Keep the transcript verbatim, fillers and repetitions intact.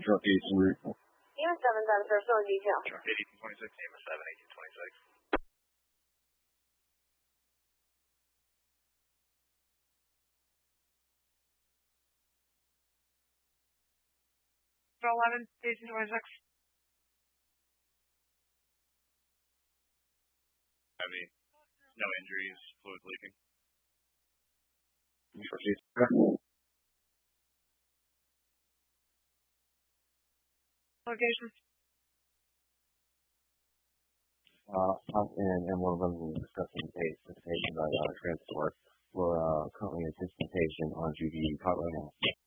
truck eight route. E M seven, that is our filling detail. Truck eighteen twenty-six, E M seven, eighteen twenty-six. eleven, eighteen twenty-six. Heavy. No injuries, fluid leaking. Location. Uh, us and M one of them will discuss the anticipation by uh, transport. We're uh, currently in anticipation on G D caught right now.